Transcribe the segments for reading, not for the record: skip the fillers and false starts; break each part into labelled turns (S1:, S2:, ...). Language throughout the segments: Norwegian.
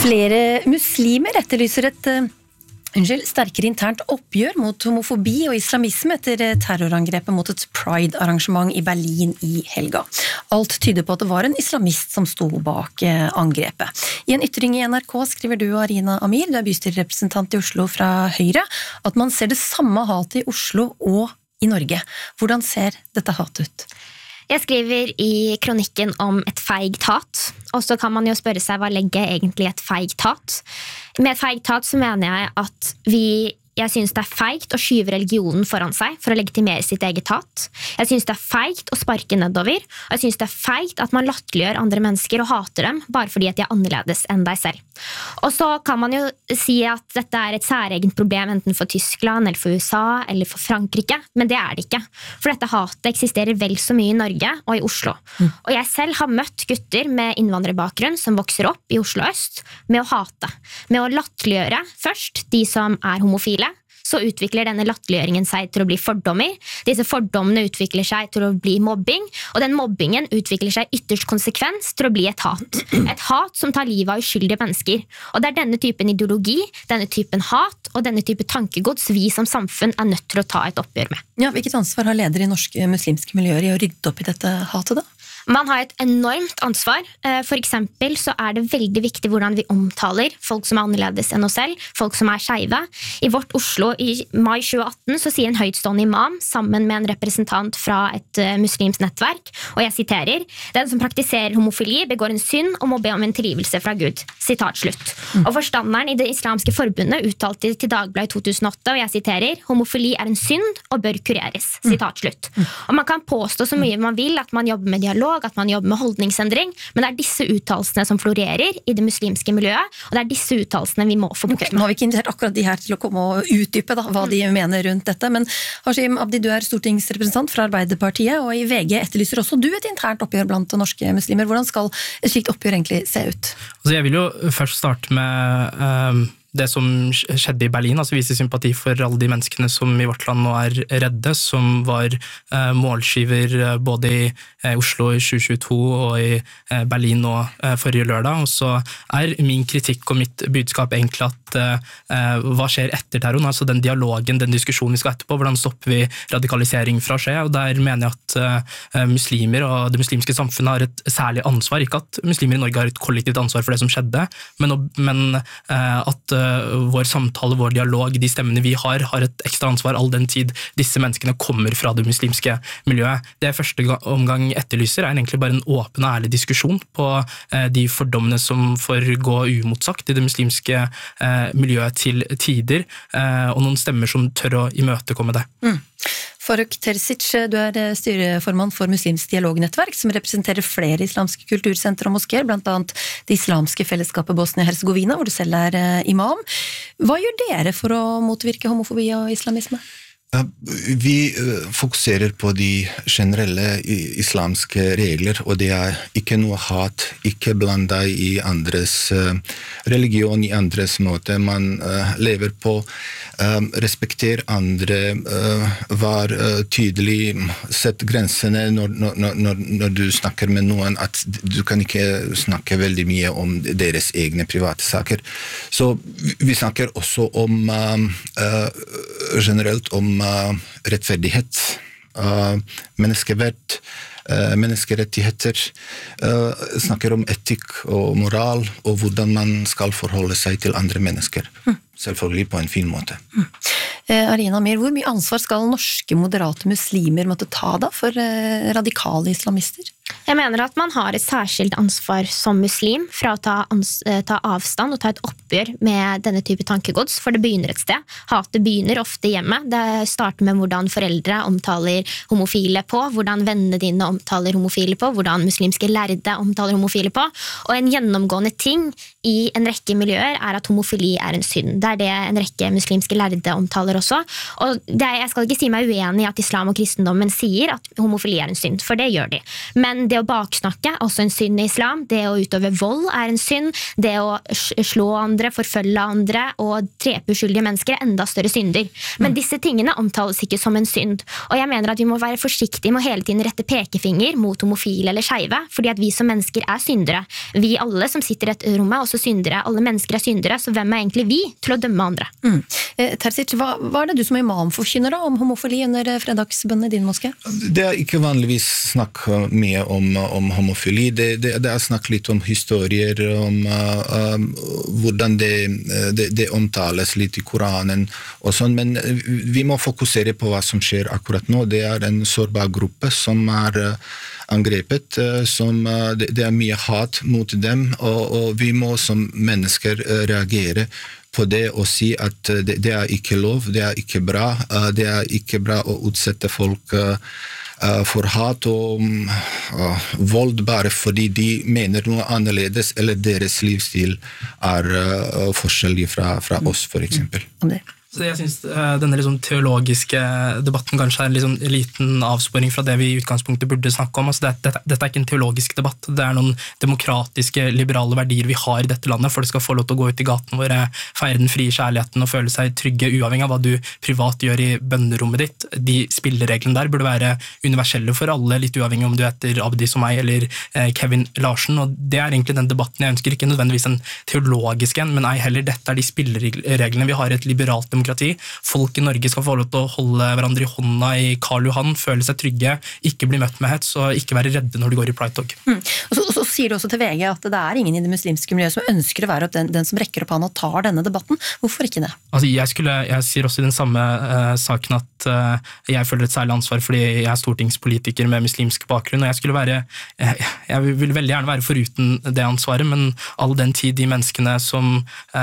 S1: Flere muslimer etterlyser et sterkere internt oppgjør mot homofobi og islamisme etter terrorangrepet mot et Pride-arrangement i Berlin i helga. Alt tyder på at det var en islamist som sto bak angrepet. I en ytring i NRK skriver du, Arina Amir, du er bystyrerepresentant i Oslo fra Høyre, at man ser det samme hatet i Oslo og i Norge. Hvordan ser dette hatet ut?
S2: Jeg skriver i kronikken om et feigt hat, og så kan man jo spørre seg hva legger egentlig et feigt hat. Med et feigt hat så mener jeg at jeg synes det er feigt å skyve religionen foran seg for å legitimere sitt eget hat. Jeg synes det er feigt å sparke nedover, og jeg synes det er feigt at man latterliggjør andre mennesker og hater dem bare fordi at de er annerledes enn deg selv. Og så kan man jo si at dette er et særegent problem enten for Tyskland, eller for USA, eller for Frankrike, men det er det ikke. For dette hatet eksisterer vel så mye i Norge og i Oslo. Og jeg selv har møtt gutter med innvandrerbakgrunn som vokser opp i Oslo Øst med å hate, med å latterliggjøre først de som er homofile, så utvikler denne latterliggjøringen seg til å bli fordommer. Disse fordommene utvikler seg til å bli mobbing, og den mobbingen utvikler seg ytterst konsekvens til å bli et hat. Et hat som tar livet av uskyldige mennesker. Og det er denne typen ideologi, denne typen hat og denne typen tankegods vi som samfunn er nødt til å ta et oppgjør med.
S1: Ja, hvilket ansvar har ledere i norske muslimske miljøer i å rydde opp i dette hatet da?
S2: Man har et enormt ansvar. For eksempel så er det veldig viktig hvordan vi omtaler folk som er annerledes enn oss selv, folk som er skeive. I vårt Oslo i mai 2018 så sier en høytstående imam sammen med en representant fra et muslims nettverk, og jeg siterer: «Den som praktiserer homofili begår en synd og må be om en tilgivelse fra Gud». Sitat slutt. Og forstanderen i det islamske forbundet uttalte til Dagbladet i 2008, og jeg siterer: «Homofili er en synd og bør kureres». Sitat slutt. Og man kan påstå så mye man vil at man jobber med dialog, at man jobber med holdningsendring, men det er disse uttalelsene som florerer i det muslimske miljøet, og det er disse uttalelsene vi må få bukt med.
S1: Nå har vi ikke invitert akkurat de her til å komme og utdype hva de mener rundt dette, men Hashim Abdi, du er stortingsrepresentant fra Arbeiderpartiet, og i VG etterlyser også du et internt oppgjør blant norske muslimer. Hvordan skal et slikt oppgjør egentlig se ut?
S3: Altså jeg vil jo først starte med det som skjedde i Berlin, altså vise sympati for alle de menneskene som i vårt land nå er redde, som var målskiver både i Oslo i 2022 og i Berlin nå forrige lørdag. Og så er min kritikk og mitt budskap egentlig at hva skjer etter terroren, altså den dialogen, den diskusjonen vi skal etterpå, hvordan stopper vi radikalisering fra å skje, og der mener jeg at muslimer og det muslimske samfunnet har et særlig ansvar, ikke at muslimer i Norge har et kollektivt ansvar for det som skjedde, men at vår samtale, vår dialog, de stemmene vi har et ekstra ansvar all den tid disse menneskene kommer fra det muslimske miljøet. Det første omgang etterlyser er egentlig bare en åpen og ærlig diskusjon på de fordommene som får gå uimotsagt i det muslimske miljøet til tider, og noen stemmer som tør å imøtekomme det.
S1: Faruk Terzic, du er styreformann for Muslimsk dialognettverk, som representerer flere islamske kultursenter og moskéer, blant annet det islamske fellesskapet Bosnia-Herzegovina, hvor du selv er imam. Hva gjør dere for å motvirke homofobi og islamisme?
S4: Vi fokuserer på de generelle islamske regler, og det er ikke noe hat, ikke bland deg i andres religion, i andres måte man lever på, respekter andre, var tydelig, sett grensene når du snakker med noen, at du kan ikke snakke veldig mye om deres egne private saker. Så vi snakker også om generelt om rettferdighet, menneskeverd, menneskerettigheter, snakker om etikk og moral, og hvordan man skal forholde seg til andre mennesker. Selvfølgelig på en fin måte.
S1: Arina Amir, hvor mye ansvar skal norske moderate muslimer måtte ta da for radikale islamister?
S2: Jeg mener at man har et særskilt ansvar som muslim for å ta avstand og ta et oppgjør med denne type tankegods, for det begynner et sted. Hatet begynner ofte hjemme. Det starter med hvordan foreldre omtaler homofile på, hvordan vennene dine omtaler homofile på, hvordan muslimske lærde omtaler homofile på, og en gjennomgående ting i en rekke miljøer er at homofili er en synd. Det er det en rekke muslimske lærde omtaler også, og jeg skal ikke si meg uenig i at islam og kristendommen sier at homofili er en synd, for det gjør de. Men Men det å baksnakke er også en synd i islam. Det å utøve vold er en synd. Det å slå andre, forfølge andre og drepe uskyldige mennesker er enda større synder. Men disse tingene omtales ikke som en synd. Og jeg mener at vi må være forsiktige med å hele tiden rette pekefinger mot homofile eller skeive, fordi at vi som mennesker er syndere. Vi alle som sitter i et rom er også syndere. Alle mennesker er syndere, så hvem er egentlig vi til å dømme andre?
S1: Terzic, hva er det du som imam forkynner da, om homofili under fredagsbønnen i din moské?
S4: Det er ikke vanligvis snakk mye om homofili. Det er snakk litt om historier, om hvordan det omtales litt i Koranen og sånn, men vi må fokusere på hva som skjer akkurat nå. Det er en sårbar gruppe som er angrepet, det er mye hat mot dem, og vi må som mennesker reagere på det og si at det er ikke lov, det er ikke bra, det er ikke bra å utsette folk for hat og vold bare fordi de mener noe annerledes, eller deres livsstil er forskjellig fra oss, for eksempel.
S3: Så jeg synes denne liksom teologiske debatten kanskje er en liksom liten avsporing fra det vi i utgangspunktet burde snakke om. Altså dette er ikke en teologisk debatt, det er noen demokratiske, liberale verdier vi har i dette landet. Folk skal få lov til å gå ut i gaten våre, feire den frie kjærligheten og føle seg trygge, uavhengig av hva du privat gjør i bønnerommet ditt. De spillereglene der burde være universelle for alle, litt uavhengig om du heter Abdi som meg eller Kevin Larsen, og det er egentlig den debatten jeg ønsker, ikke nødvendigvis en teologisk en, men ei heller dette er de spillereglene vi har i et liberalt demokrati. Folk i Norge skal få lov til å holde hverandre i hånda i Karl Johan, føle seg trygge, ikke bli møtt med hets og ikke være redde når de går i Pride-tog.
S1: Og så sier du også til VG at det er ingen i det muslimske miljøet som ønsker å være den som rekker opp han og tar denne debatten. Hvorfor ikke det? Altså,
S3: jeg sier også i den samme saken at jeg føler et særlig ansvar fordi jeg er stortingspolitiker med muslimsk bakgrunn, og jeg vil veldig gjerne være foruten det ansvaret, men all den tid de menneskene som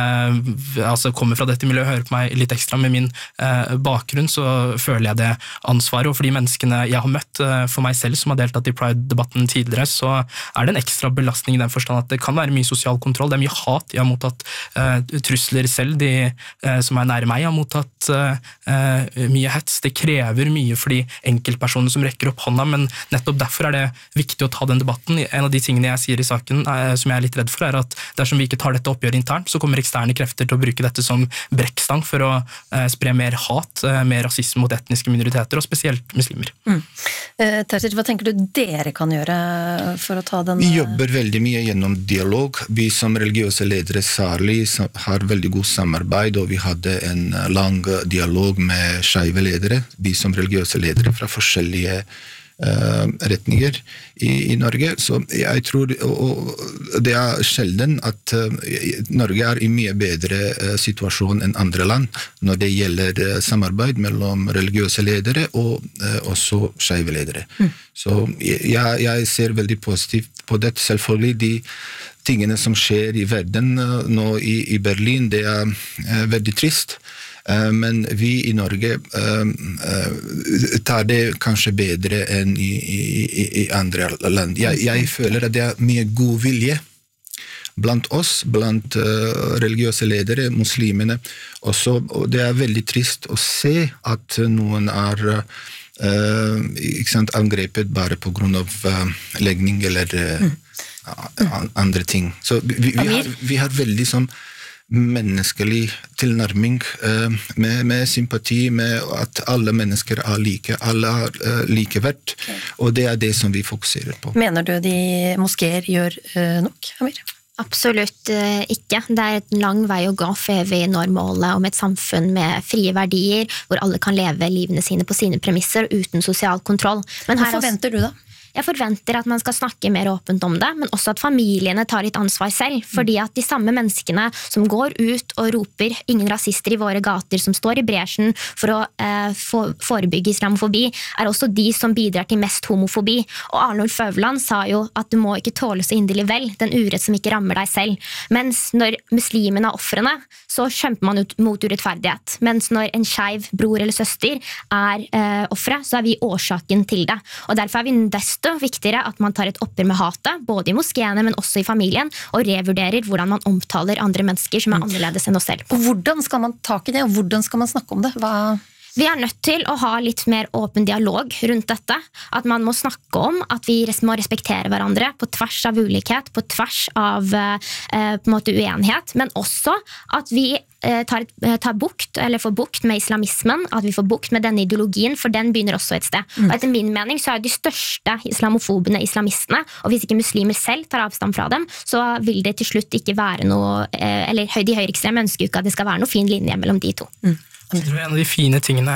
S3: kommer fra dette miljøet hører på meg litt ekstra med min bakgrunn, så føler jeg det ansvaret, og for de menneskene jeg har møtt for meg selv som har deltatt i Pride-debatten tidligere, så er det en ekstra belastning i den forstand at det kan være mye sosial kontroll, det er mye hat, jeg har mottatt trusler selv, de som er nære meg har mottatt mye hets, det krever mye for de enkeltpersoner som rekker opp hånda, men nettopp derfor er det viktig å ta den debatten. En av de tingene jeg sier i saken som jeg er litt redd for, er at dersom vi ikke tar dette oppgjøret internt, så kommer eksterne krefter til å bruke dette som brekkstang for å spre mer hat, mer rasisme mot etniske minoriteter, og spesielt muslimer.
S1: Terzic, hva tenker du dere kan gjøre for å ta den?
S4: Vi jobber veldig mye gjennom dialog. Vi som religiøse ledere særlig har veldig god samarbeid, og vi hadde en lang dialog med skeive ledere, vi som religiøse ledere fra forskjellige retninger i Norge, så jeg tror, og det er sjelden at Norge er i mye bedre situasjon enn andre land når det gjelder samarbeid mellom religiøse ledere og også skeive ledere. Så jeg ser veldig positivt på det. Selvfølgelig de tingene som skjer i verden nå i Berlin, det er veldig trist. Men vi i Norge tar det kanskje bedre enn i andre land. Jeg føler at det er mye god vilje blant oss, blant religiøse ledere, muslimene også, og det er veldig trist å se at noen er angrepet bare på grunn av legning eller andre ting. Så vi har veldig sånn menneskelig tilnærming med sympati, med at alle mennesker er like, alle er likeverd, og det er det som vi fokuserer på.
S1: Mener du de moskéer gjør nok, Amir?
S2: Absolutt ikke. Det er en lang vei å gå før vi når målet om et samfunn med frie verdier, hvor alle kan leve livene sine på sine premisser uten sosial kontroll. Men
S1: hva forventer du da?
S2: Jeg forventer at man skal snakke mer åpent om det, men også at familiene tar litt ansvar selv, fordi at de samme menneskene som går ut og roper ingen rasister i våre gater, som står i bresjen for å forebygge islamofobi, er også de som bidrar til mest homofobi. Og Arnold Føvland sa jo at du må ikke tåle så inderlig vel den urett som ikke rammer deg selv. Mens når muslimene er offrene, så kjemper man mot urettferdighet. Mens når en skeiv bror eller søster er offre, så er vi årsaken til det. Og derfor er vi desto viktigere at man tar et oppgjør med hatet, både i moskéene, men også i familien, og revurderer hvordan man omtaler andre mennesker som er annerledes enn oss selv.
S1: Og hvordan skal man ta i det, og hvordan skal man snakke om det?
S2: Vi nødt til å ha litt mer åpen dialog rundt dette. At man må snakke om at vi må respektere hverandre på tvers av ulikhet, på tvers av på en måte uenighet, men også at vi tar bukt, eller får bukt med islamismen, at vi får bukt med denne ideologien, for den begynner også et sted. Og etter min mening så de største islamofobene islamistene, og hvis ikke muslimer selv tar avstand fra dem, så vil det til slutt ikke være noe, eller de høyreekstreme ønsker jo ikke at det skal være noe fin linje mellom de to.
S3: Jeg tror en av de fine tingene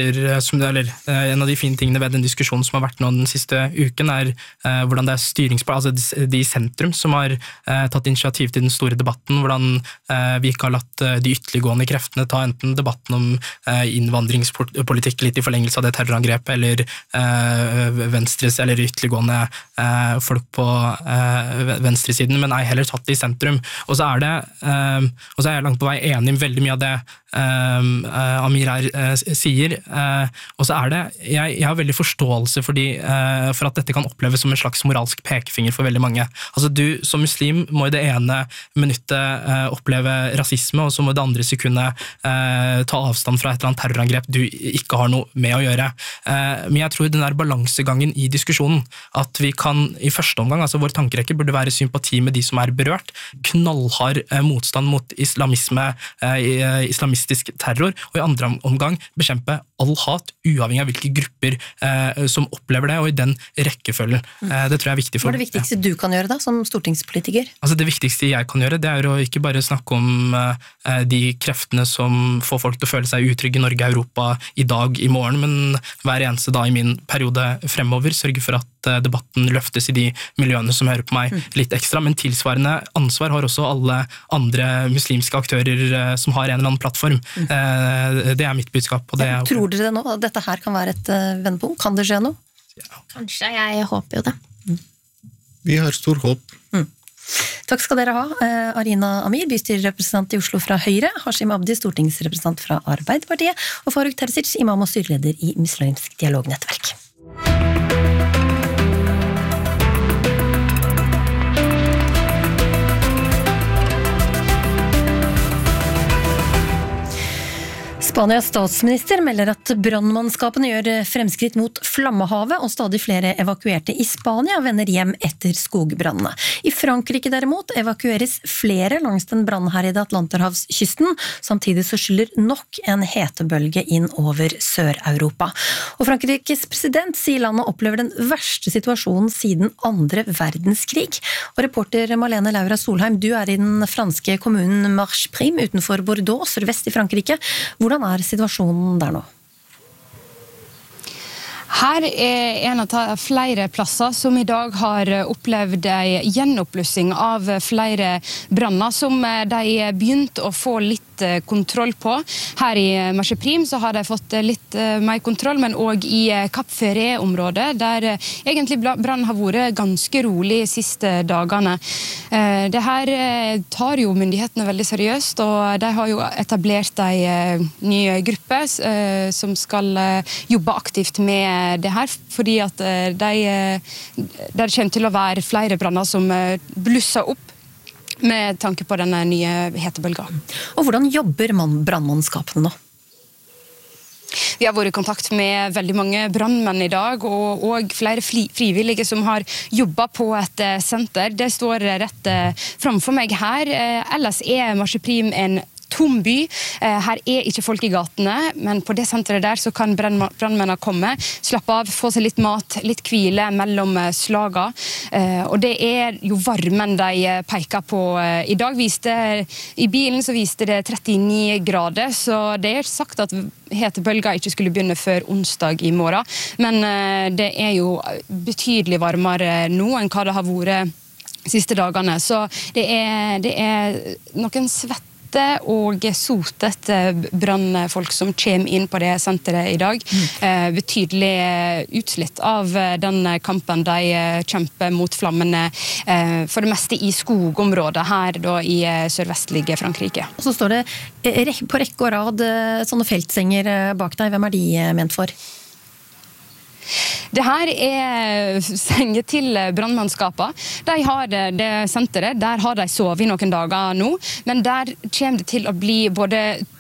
S3: en av de fine tingene ved den diskusjonen som har vært nå den siste uken hvordan det styringsplan, altså de i sentrum som har tatt initiativ til den store debatten, hvordan vi ikke har latt de ytterliggående kreftene ta enten debatten om innvandringspolitikk litt i forlengelse av det terrorangrepet, eller venstres eller ytterliggående folk på venstresiden, men ei heller tatt det i sentrum. Og så er jeg langt på vei enig i veldig mye av det Amir her sier, og så det jeg har veldig forståelse for at dette kan oppleves som en slags moralsk pekefinger for veldig mange. Altså du som muslim må i det ene minuttet oppleve rasisme, og så må det andre sekundet ta avstand fra et eller annet terrorangrep du ikke har noe med å gjøre. Men jeg tror den balansegangen i diskusjonen, at vi kan i første omgang, altså vår tankerekke burde være sympati med de som berørt, knallhard motstand mot islamisme, islamistisk terror, og i andre omgang bekjempe all hat, uavhengig av hvilke grupper som opplever det, og i den rekkefølgen. Det tror jeg viktig for.
S1: Hva det viktigste du kan gjøre da, som stortingspolitiker?
S3: Altså det viktigste jeg kan gjøre, det å ikke bare snakke om de kreftene som får folk til å føle seg utrygge i Norge og Europa i dag, i morgen, men hver eneste dag i min periode fremover, sørge for at debatten løftes i de miljøene som hører på meg litt ekstra, men tilsvarende ansvar har også alle andre muslimske aktører som har en eller annen plattform. Det mitt budskap. Og det
S1: tror dere det nå, at dette her kan være et vendepunkt? Kan det skje noe?
S2: Ja. Kanskje, jeg håper jo det.
S4: Vi har stor håp.
S1: Takk skal dere ha. Arina Amir, bystyrerepresentant i Oslo fra Høyre, Hashim Abdi, stortingsrepresentant fra Arbeiderpartiet, og Faruk Terzic, imam og styreleder i Muslimsk Dialognettverk. Spanias statsminister melder at brannmannskapene gjør fremskritt mot Flammehavet, og stadig flere evakuerte i Spania vender hjem etter skogbrannene. I Frankrike derimot evakueres flere langs den brannherjede Atlanterhavskysten, samtidig så skyller nok en hetebølge inn over Sør-Europa. Og Frankrikes president sier landet opplever den verste situasjonen siden andre verdenskrig. Og reporter Malene Laura Solheim, du i den franske kommunen Marche-Prime utenfor Bordeaux, sørvest i Frankrike. Hvordan situasjonen der nå?
S5: Her en av flere plasser som i dag har opplevd en gjenoppløsning av flere branner som de begynt å få litt kontroll på. Her i Marche-Prime så har de fått litt mer kontroll, men også i Cap Ferret-området, der egentlig brannen har vært ganske rolig de siste dagene. Det her tar jo myndighetene veldig seriøst, og de har jo etablert en ny gruppe som skal jobbe aktivt med det her, fordi at det kommer til å være flere branner som blusser opp med tanke på denne nye hetebølga.
S1: Og hvordan jobber brannmannskapene nå?
S5: Vi har vært i kontakt med veldig mange brannmenn i dag, og flere frivillige som har jobbet på et senter. Det står rett framfor meg her. Ellers Marche-Prime en tom by. Her ikke folk i gatene, men på det senteret der så kan brannmennene komme, slappe av, få seg litt mat, litt hvile mellom slaga. Og det jo varmen de peker på. I dag i bilen så viste det 39 grader, så det sagt at hetebølga ikke skulle begynne før onsdag i morgen. Men det jo betydelig varmere nå enn hva det har vært de siste dagene. Så det noen svett og sotet brannfolk som kommer inn på det senteret i dag. Betydelig utslitt av den kampen de kjemper mot flammene, for det meste i skogområdet her da, i sørvestlige Frankrike.
S1: Og så står det på rekke og rad sånne feltsenger bak deg. Hvem de ment for?
S5: Det her senger til brannmannskapet. De har det senteret, der har de sovet i noen dager nå, men der kommer det til å bli både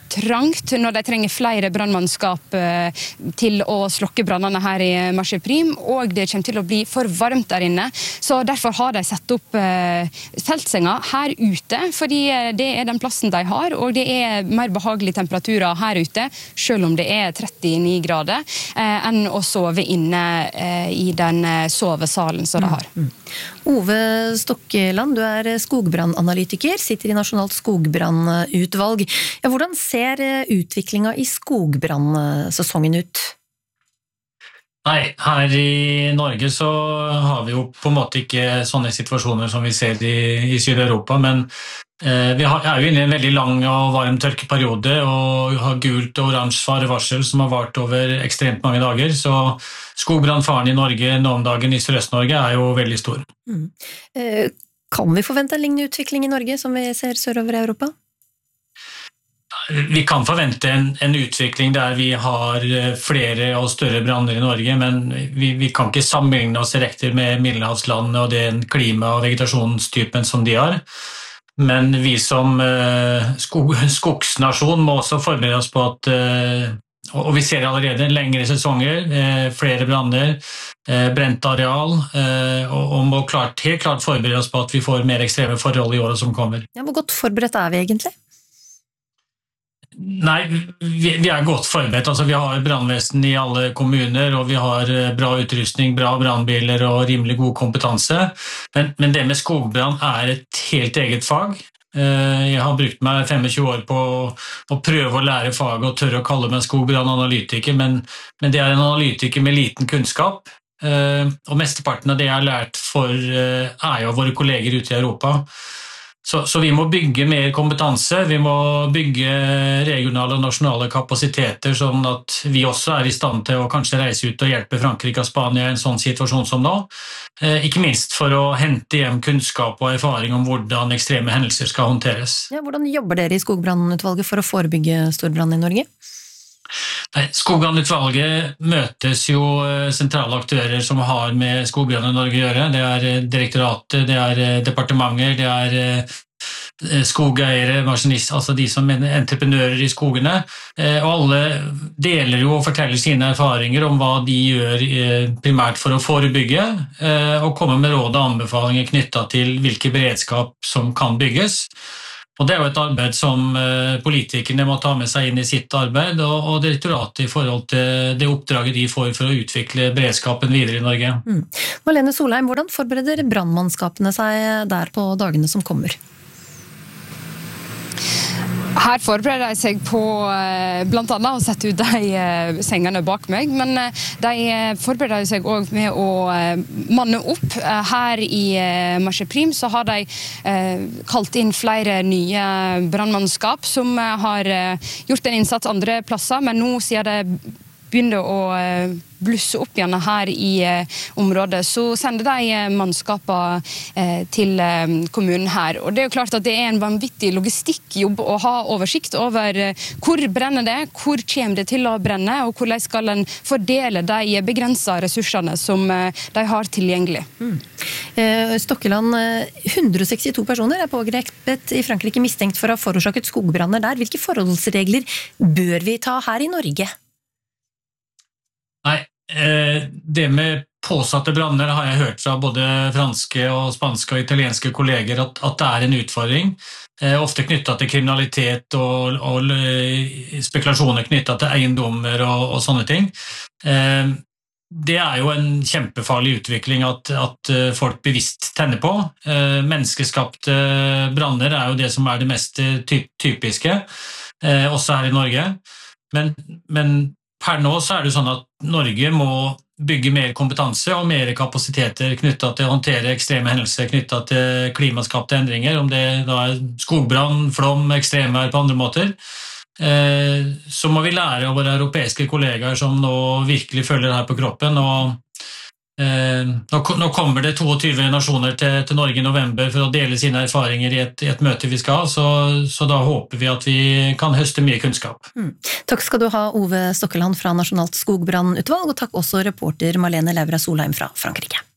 S5: trangt når de trenger flere brannmannskap til å slokke brannene her i Marche Prim, og det kommer til å bli for varmt der inne. Så derfor har de satt opp feltsenger her ute, fordi det er den plassen de har, og det er mer behagelige temperaturer her ute, selv om det er 39 grader, enn å sove inne i den sovesalen som de har.
S1: Ove Stokkeland, du er skogbrannanalytiker, sitter i Nasjonalt skogbrannutvalg. Ja, hvordan ser utviklingen i skogbrannsesongen ut?
S6: Nei, her i Norge så har vi jo på en måte ikke sånne situasjoner som vi ser i Syd-Europa, men vi er jo inne i en veldig lang og varm tørkeperiode og har gult og oransje farevarsel som har vart over ekstremt mange dager, så skogbrannfaren i Norge nå om dagen i Sørøst-Norge er jo veldig stor.
S1: Kan vi forvente en lignende utvikling i Norge som vi ser sørover i Europa?
S6: Vi kan forvente en utvikling der vi har flere og større branner i Norge, men vi kan ikke sammenligne oss direkte med Middelhavsland og den klima- og vegetasjonstypen som de har. Men vi som skogsnasjon må også forberede oss på at, og vi ser allerede lengre sesonger, flere branner, brent areal, og må helt klart forberede oss på at vi får mer ekstreme forhold i året som kommer.
S1: Ja, hvor godt forberedt er vi egentlig?
S6: Nei, vi er godt forberedt. Altså, vi har brannvesen i alle kommuner, og vi har bra utrustning, bra brannbiler og rimelig god kompetanse. Men det med skogbrann er et helt eget fag. Jeg har brukt meg 25 år på å prøve å lære faget og tørre å kalle meg skogbrannanalytiker, men det er en analytiker med liten kunnskap. Og mesteparten av det jeg har lært er jo våre kolleger ute i Europa. Så vi må bygge mer kompetanse, vi må bygge regionale og nasjonale kapasiteter, sånn at vi også er i stand til å kanskje reise ut og hjelpe Frankrike og Spania i en sånn situasjon som nå. Ikke minst for å hente hjem kunnskap og erfaring om hvordan ekstreme hendelser skal håndteres.
S1: Ja, hvordan jobber dere i Skogbrannutvalget for å forebygge storbrann i Norge?
S6: Skogbrannutvalget møtes jo sentrale aktører som har med skogbrann i Norge å gjøre. Det er direktoratet, det er departementer, det er skogeiere, maskinister, altså de som er entreprenører i skogene. Og alle deler jo og forteller sine erfaringer om hva de gjør primært for å forebygge, og kommer med råd og anbefalinger knyttet til hvilke beredskap som kan bygges. Og det er jo et arbeid som politikerne må ta med seg inn i sitt arbeid, og direktoratet i forhold til det oppdraget de får for å utvikle beredskapen videre i Norge.
S1: Malene Solheim, hvordan forbereder brannmannskapene seg der på dagene som kommer?
S5: Her forbereder de seg på blant annet å sette ut de sengene bak meg, men de forbereder seg også med å manne opp. Her i Marche Prim så har de kalt inn flere nye brannmannskap som har gjort en innsats andre plasser, men nå siden det begynner å blusse opp igjen her i området, så sender de mannskaper til kommunen her. Og det er jo klart at det er en vanvittig logistikkjobb å ha oversikt over hvor brenner det, hvor kommer det til å brenne, og hvordan skal en fordele de begrensede ressursene som de har tilgjengelig.
S1: Stokkeland, 162 personer er pågrepet i Frankrike mistenkt for å ha forårsaket skogbranner der. Hvilke forholdsregler bør vi ta her i Norge?
S6: Nei, det med påsatte branner har jeg hørt fra både franske og spanske og italienske kolleger at det er en utfordring, ofte knyttet til kriminalitet og spekulasjoner knyttet til eiendommer og sånne ting. Det er jo en kjempefarlig utvikling at folk bevisst tenner på. Menneskeskapte branner er jo det som er det mest typiske, også her i Norge. Men per nå så er det sånn at Norge må bygge mer kompetanse og mer kapasiteter knyttet til å håndtere ekstreme hendelser, knyttet til klimaskapte endringer, om det da er skogbrann, flom, ekstremvær på andre måter. Så må vi lære av våre europeiske kollegaer som nå virkelig følger det her på kroppen, og nå kommer det 22 nasjoner til Norge i november for å dele sine erfaringer i et møte vi skal ha, så da håper vi at vi kan høste mye kunnskap.
S1: Takk skal du ha, Ove Stokkeland fra Nasjonalt skogbrannutvalg, og takk også reporter Malene Laura Solheim fra Frankrike.